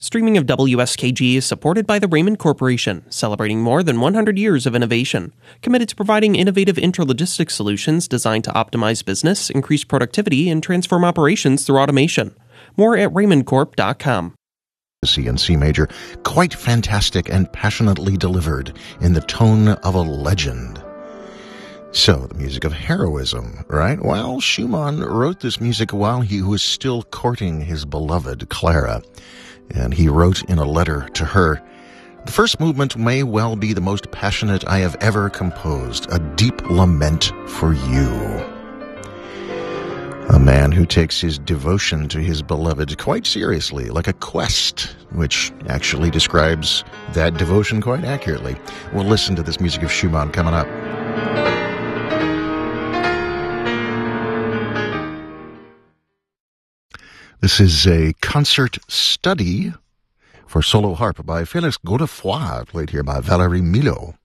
Streaming of WSKG is supported by the Raymond Corporation, celebrating more than 100 years of innovation, committed to providing innovative intralogistics solutions designed to optimize business, increase productivity, and transform operations through automation. More at raymondcorp.com. C and C major, quite fantastic and passionately delivered in the tone of a legend. So, the music of heroism, right? Well, Schumann wrote this music while he was still courting his beloved Clara. And he wrote in a letter to her, "The first movement may well be the most passionate I have ever composed, a deep lament for you." A man who takes his devotion to his beloved quite seriously, like a quest, which actually describes that devotion quite accurately. We'll listen to this music of Schumann coming up. This is a concert study for solo harp by Félix Godefroy, played here by Valérie Milhaud.